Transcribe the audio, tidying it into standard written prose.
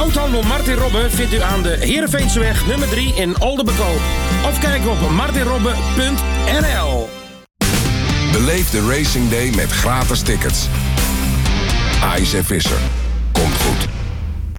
Autohandel Martin Robbe vindt u aan de Heerenveenseweg nummer 3 in Oldenbekoop. Of kijk op martinrobbe.nl. Beleef de Racing Day met gratis tickets. IJs en Visser.